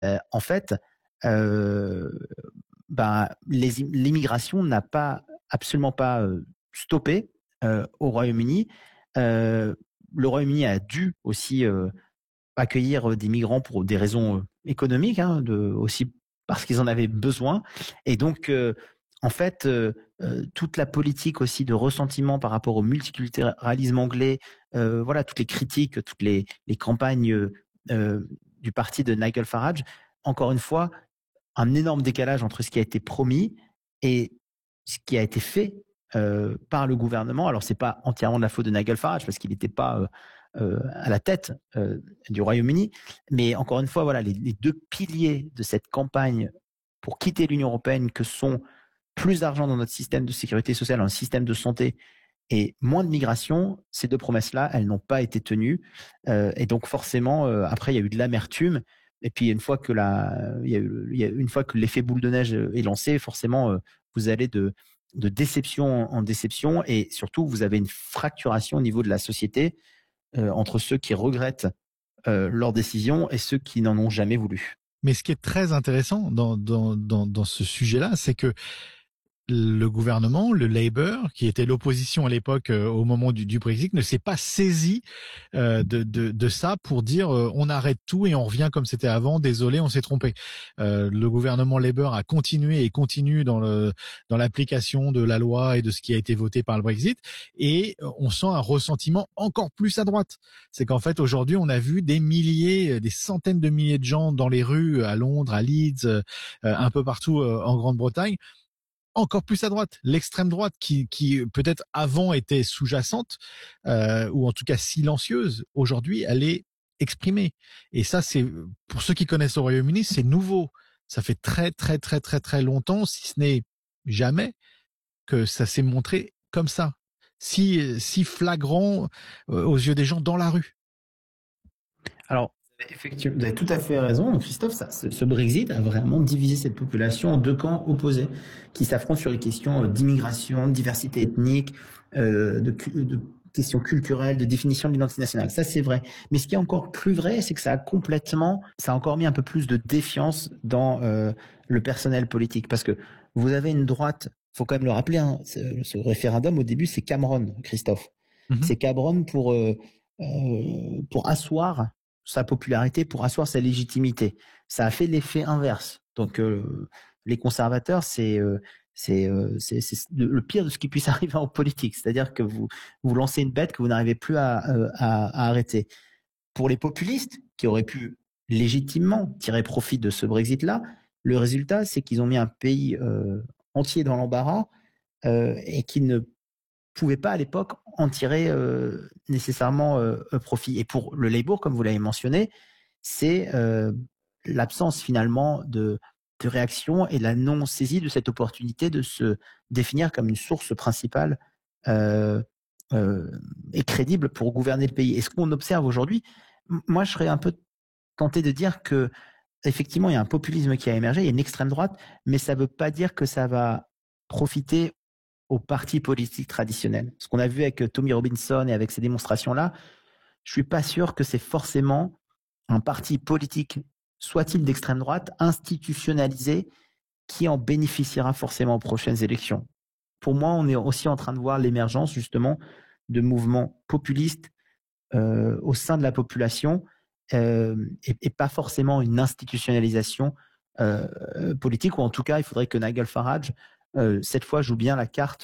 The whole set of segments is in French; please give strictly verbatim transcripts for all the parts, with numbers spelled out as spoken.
Euh, en fait, euh, ben, les, l'immigration n'a pas absolument pas euh, stoppé euh, au Royaume-Uni. Euh, le Royaume-Uni a dû aussi euh, accueillir des migrants pour des raisons euh, économiques, hein, de, aussi parce qu'ils en avaient besoin. Et donc, euh, en fait, euh, euh, toute la politique aussi de ressentiment par rapport au multiculturalisme anglais, euh, voilà, toutes les critiques, toutes les, les campagnes euh, du parti de Nigel Farage, encore une fois, un énorme décalage entre ce qui a été promis et ce qui a été fait euh, par le gouvernement. Alors, c'est pas entièrement de la faute de Nigel Farage parce qu'il n'était pas euh, euh, à la tête euh, du Royaume-Uni, mais encore une fois, voilà, les, les deux piliers de cette campagne pour quitter l'Union européenne, que sont plus d'argent dans notre système de sécurité sociale, dans le système de santé, et moins de migration, ces deux promesses-là, elles n'ont pas été tenues. Euh, et donc forcément, euh, après, il y a eu de l'amertume. Et puis une fois que la, il y a eu, il y a, une fois que l'effet boule de neige est lancé, forcément, euh, vous allez de, de déception en déception, et surtout, vous avez une fracturation au niveau de la société euh, entre ceux qui regrettent euh, leur décision et ceux qui n'en ont jamais voulu. Mais ce qui est très intéressant dans dans dans, dans ce sujet-là, c'est que le gouvernement, le Labour, qui était l'opposition à l'époque euh, au moment du, du Brexit, ne s'est pas saisi euh, de, de, de ça pour dire euh, on arrête tout et on revient comme c'était avant. Désolé, on s'est trompé. Euh, le gouvernement Labour a continué et continue dans le dans l'application de la loi et de ce qui a été voté par le Brexit. Et on sent un ressentiment encore plus à droite. C'est qu'en fait aujourd'hui, on a vu des milliers, des centaines de milliers de gens dans les rues à Londres, à Leeds, euh, un peu partout euh, en Grande-Bretagne. Encore plus à droite, l'extrême droite qui, qui peut-être avant était sous-jacente euh, ou en tout cas silencieuse, aujourd'hui elle est exprimée. Et ça, c'est pour ceux qui connaissent au Royaume-Uni, c'est nouveau. Ça fait très très très très très longtemps, si ce n'est jamais, que ça s'est montré comme ça, si si flagrant euh, aux yeux des gens dans la rue. Alors, effectivement, vous avez tout à fait raison, Christophe. Ça, ce, ce Brexit a vraiment divisé cette population en deux camps opposés qui s'affrontent sur les questions d'immigration, de diversité ethnique, euh, de, de questions culturelles, de définition de l'identité nationale. Ça, c'est vrai. Mais ce qui est encore plus vrai, c'est que ça a complètement, ça a encore mis un peu plus de défiance dans euh, le personnel politique, parce que vous avez une droite. Faut quand même le rappeler. Hein, ce, ce référendum au début, c'est Cameron, Christophe. Mm-hmm. C'est Cameron pour euh, euh, pour asseoir sa popularité, pour asseoir sa légitimité. Ça a fait l'effet inverse. Donc euh, les conservateurs, c'est euh, c'est euh, c'est le pire de ce qui puisse arriver en politique, c'est-à-dire que vous vous lancez une bête que vous n'arrivez plus à, à, à arrêter. Pour les populistes qui auraient pu légitimement tirer profit de ce Brexit-là, le résultat, c'est qu'ils ont mis un pays euh, entier dans l'embarras euh, et qu'ils ne pouvaient pas à l'époque en tirer euh, nécessairement euh, profit. Et pour le Labour, comme vous l'avez mentionné, c'est euh, l'absence finalement de, de réaction et la non-saisie de cette opportunité de se définir comme une source principale euh, euh, et crédible pour gouverner le pays. Et ce qu'on observe aujourd'hui, moi je serais un peu tenté de dire que effectivement il y a un populisme qui a émergé, il y a une extrême droite, mais ça ne veut pas dire que ça va profiter aux partis politiques traditionnels. Ce qu'on a vu avec Tommy Robinson et avec ces démonstrations-là, je suis pas sûr que c'est forcément un parti politique, soit-il d'extrême droite, institutionnalisé, qui en bénéficiera forcément aux prochaines élections. Pour moi, on est aussi en train de voir l'émergence justement de mouvements populistes euh, au sein de la population euh, et, et pas forcément une institutionnalisation euh, politique, ou en tout cas, il faudrait que Nigel Farage Euh, cette fois joue bien la carte.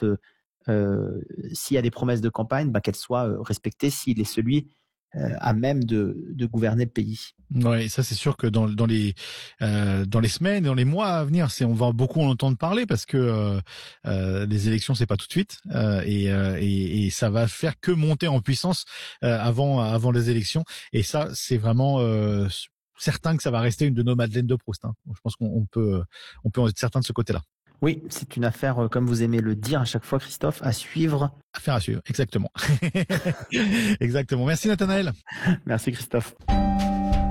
Euh, s'il y a des promesses de campagne, bah, qu'elles soient euh, respectées s'il est celui euh, à même de, de gouverner le pays. Ouais, ça c'est sûr que dans, dans les euh, dans les semaines, dans les mois à venir, c'est on va beaucoup en entendre parler parce que euh, euh, les élections c'est pas tout de suite euh, et, euh, et et ça va faire que monter en puissance euh, avant avant les élections, et ça c'est vraiment euh, certain que ça va rester une de nos Madeleines de Proust. Hein. Je pense qu'on on peut on peut en être certain de ce côté-là. Oui, c'est une affaire, comme vous aimez le dire à chaque fois, Christophe, à suivre. Affaire à suivre, exactement. Exactement. Merci Nathanaël. Merci Christophe.